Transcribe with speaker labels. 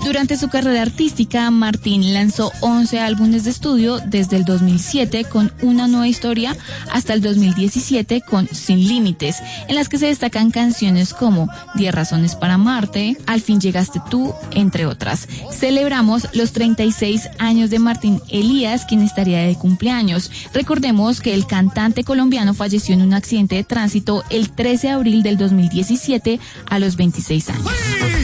Speaker 1: Durante su carrera artística, Martín lanzó 11 álbumes de estudio desde el 2007 con Una Nueva Historia hasta el 2017 con Sin Límites, en las que se destacan canciones como 10 Razones para Amarte, Al fin llegaste tú, entre otras. Celebramos los 36 años de Martín Elías, quien estaría de cumpleaños. Recordemos que el cantante colombiano falleció en un accidente de tránsito el 13 de abril del 2017 a los 26 años.